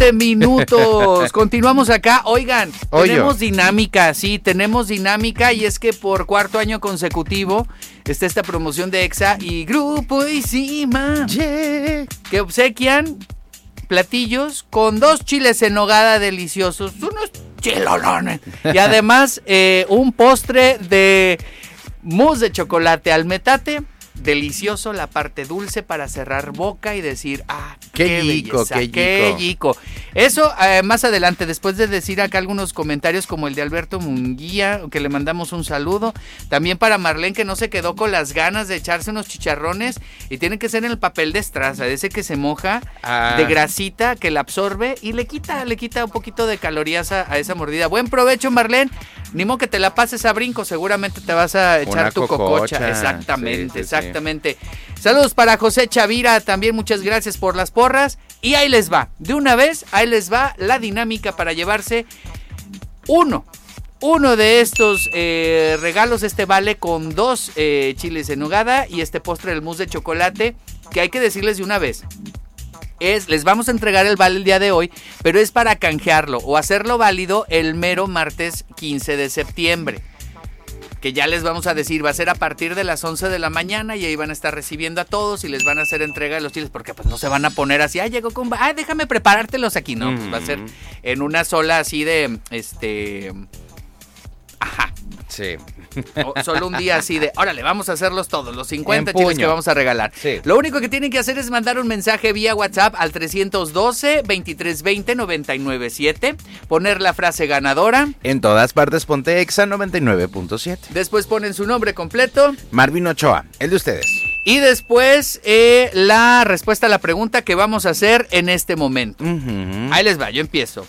11 minutos. Continuamos acá. Oigan, tenemos dinámica, sí, tenemos dinámica, y es que por cuarto año consecutivo está esta promoción de Exa y Grupo Isima, que obsequian platillos con 2 chiles en nogada deliciosos, unos chilolones, y además un postre de mousse de chocolate al metate. Delicioso, la parte dulce para cerrar boca y decir, qué rico, qué rico. Eso más adelante, después de decir acá algunos comentarios como el de Alberto Munguía, que le mandamos un saludo. También para Marlene, que no se quedó con las ganas de echarse unos chicharrones, y tienen que ser en el papel de estraza, ese que se moja de grasita, que la absorbe y le quita un poquito de calorías a esa mordida. Buen provecho, Marlene. Ni modo que te la pases a brinco, seguramente te vas a echar una tu cococha. Exactamente, exactamente. Saludos para José Chavira, también muchas gracias por las porras. Y ahí les va, de una vez, ahí les va la dinámica para llevarse uno de estos regalos. Este vale con 2 chiles en nogada y este postre del mousse de chocolate, que hay que decirles de una vez. Les vamos a entregar el vale el día de hoy, pero es para canjearlo o hacerlo válido el mero martes 15 de septiembre. Que ya les vamos a decir, va a ser a partir de las 11 de la mañana y ahí van a estar recibiendo a todos y les van a hacer entrega de los chiles, porque pues no se van a poner así, llegó con, déjame preparártelos aquí, no, pues va a ser en una sola así de, Sí. Solo un día así de, órale, vamos a hacerlos todos, los 50 chiles que vamos a regalar. Sí. Lo único que tienen que hacer es mandar un mensaje vía WhatsApp al 312-2320-997, poner la frase ganadora. En todas partes ponte Exa 99.7. Después ponen su nombre completo. Marvin Ochoa, el de ustedes. Y después la respuesta a la pregunta que vamos a hacer en este momento. Ahí les va, yo empiezo.